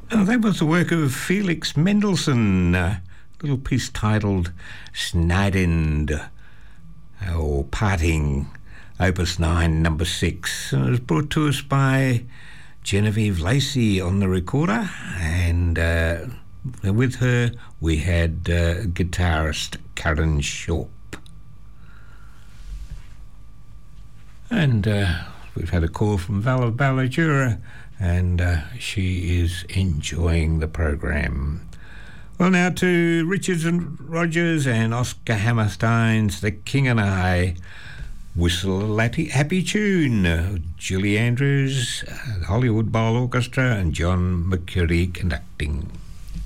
Oh, that was the work of Felix Mendelssohn, a little piece titled Schneidend, or Parting, Opus 9, number 6. And it was brought to us by Genevieve Lacey on the recorder, and with her we had guitarist Karen Sharp. And we've had a call from Val of Ballajura, and she is enjoying the program. Well, now to Richards and Rogers and Oscar Hammerstein's The King and I. Whistle a Happy Tune. Julie Andrews, Hollywood Bowl Orchestra, and John McCurry conducting.